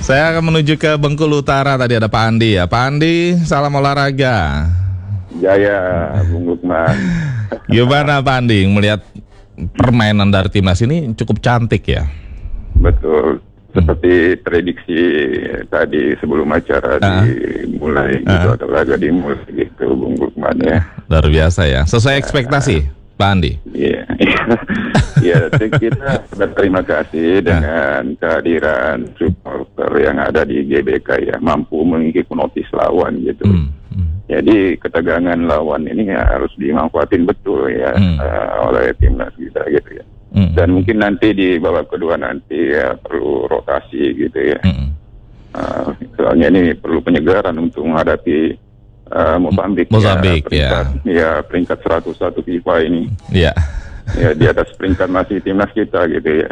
Saya akan menuju ke Bengkulu Utara. Tadi ada Pak Andi ya. Pak Andi, salam olahraga. Jaya, Bung Lukman. Gimana Pak Andi melihat permainan dari timnas ini cukup cantik ya? Betul. Seperti prediksi tadi sebelum acara dimulai gitu, atau laga dimulai gitu, Bung Lukman ya. Luar biasa ya. Sesuai ekspektasi, Pak Andi. Iya. Ya, kita berterima kasih dengan kehadiran supporter yang ada di GBK ya, mampu menghipnotis lawan gitu. Jadi ketegangan lawan ini ya harus dimanfaatin betul ya oleh timnas kita gitu ya. Dan mungkin nanti di babak kedua nanti ya perlu rotasi gitu ya. Soalnya ini perlu penyegaran untuk menghadapi Mozambik ya, peringkat 101 FIFA ini. Iya. Ya, di atas peringkat masih timnas kita gitu ya.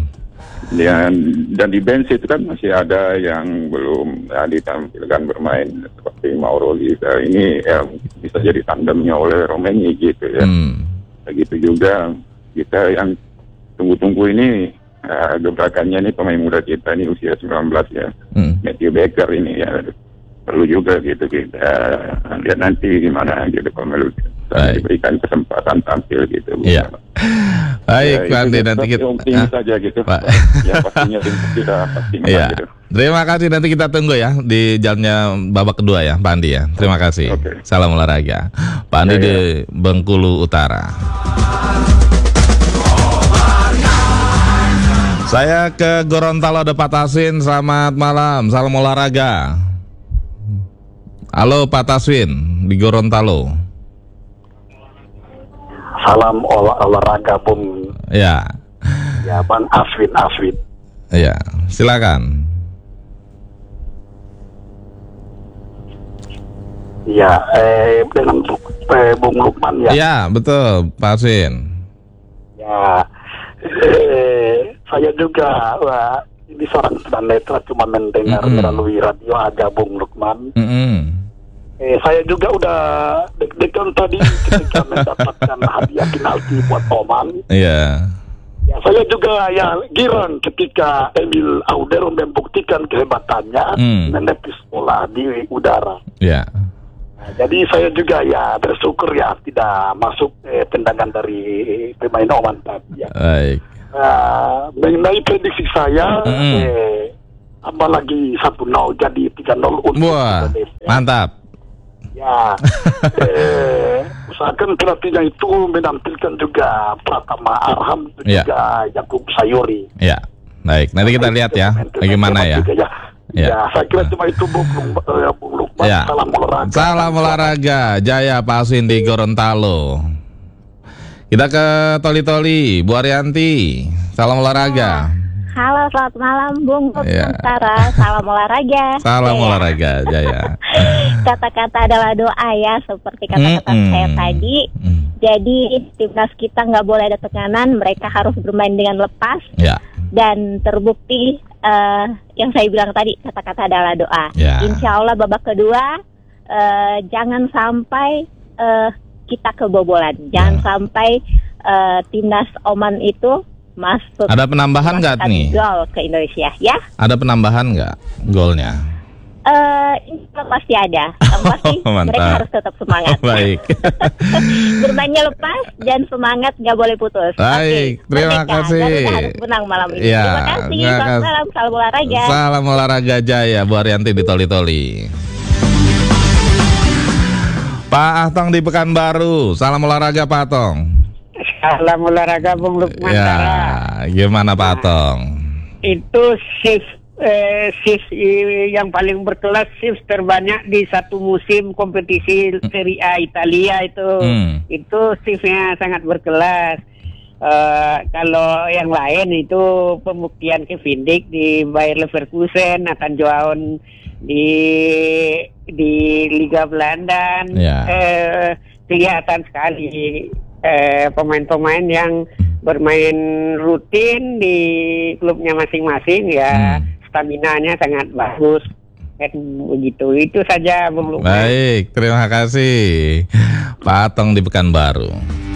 Dan di bench itu kan masih ada yang belum ditampilkan bermain seperti Mauro Liza ini ya, bisa jadi tandemnya oleh Romeni gitu ya. Begitu juga kita yang tunggu-tunggu ini gebrakannya ini pemain muda kita ini usia 19 ya. Matthew Baker ini ya perlu juga gitu kita lihat nanti gimana gitu kalau diberikan kesempatan tampil gitu. Iya. Baik, Pak Andi, nanti kita optimis saja gitu. Ya pastinya kita pasti menang gitu. Terima kasih, nanti kita tunggu ya di jalannya babak kedua ya, Pak Andi ya. Terima kasih. Salam olahraga. Pak Andi di Bengkulu Utara. Saya ke Gorontalo, ada Pak Taswin. Selamat malam, salam olahraga. Halo Pak Taswin di Gorontalo. Salam olahraga Bung. Ya. Ya Bang Aswin. Ya, silakan. Ya, dengan Bung Lukman ya. Ya, betul, Pak Aswin. Ya, saya juga ini seorang tunanetra cuma mendengar melalui radio aja Bung Lukman. Saya juga udah deg-degan tadi ketika mendapatkan hadiah penalti buat Oman. Iya. Ya, saya juga ya girang ketika Emil Audero membuktikan kehebatannya menepis bola di udara. Iya. Nah, jadi saya juga ya bersyukur ya tidak masuk tendangan dari pemain Oman tadi ya. Baik. Mengenai prediksi saya, apalagi 1-0 jadi 3-0 untuk Indonesia. Mantap. Ya, usahakan pelatihnya itu menampilkan juga Pratama Arham juga Yakub Sayuri. Ya, baik. Nanti kita lihat ya, bagaimana ya. Ya, saya kira cuma itu Bung Lukman. Salam olahraga. Salam olahraga, Jaya Pak Aswin di Gorontalo. Kita ke Toli-Toli, Bu Arianti. Salam olahraga. Halo, selamat malam Bung Nusantara. Salam olahraga. Salam olahraga, Jaya. Kata-kata adalah doa ya, seperti kata-kata saya tadi. Jadi timnas kita nggak boleh ada tekanan, mereka harus bermain dengan lepas. Dan terbukti yang saya bilang tadi, kata-kata adalah doa. Insya Allah babak kedua jangan sampai kita kebobolan, jangan sampai timnas Oman itu masuk. Ada penambahan nggak nih? Gol ke Indonesia, ya? Ada penambahan nggak golnya? Insya Allah pasti ada. Yang pasti mereka harus tetap semangat. Baik. Bermainnya lepas dan semangat nggak boleh putus. Baik, terima kasih. Garuda harus menang malam ini. Terima kasih. Selamat malam, salam olahraga. Salam olahraga Jaya, Bu Arianti di Toli-Toli. Pak Atong di Pekanbaru, salam olahraga Pak Atong. Salam olahraga Bung Lukman. Ya, gimana Pak Atong? Itu shift yang paling berkelas, shift terbanyak di satu musim kompetisi Serie A Italia itu. Itu shiftnya sangat berkelas. Kalau yang lain itu pembuktian Kevin Dijk di Bayer Leverkusen, Nathan Joaon di Liga Belanda. Kelihatan sekali pemain-pemain yang bermain rutin di klubnya masing-masing ya, staminanya sangat bagus. Begitu, itu saja Bung Lukman. Baik, terima kasih Pak Atong di Pekanbaru.